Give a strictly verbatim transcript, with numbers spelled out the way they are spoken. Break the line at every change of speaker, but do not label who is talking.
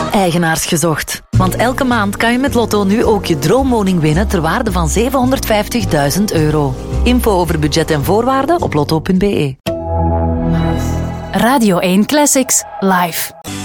Eigenaars gezocht. Want elke maand kan je met Lotto nu ook je droomwoning winnen ter waarde van zevenhonderdvijftigduizend euro. Info over budget en voorwaarden op lotto punt be.
Radio één Classics live.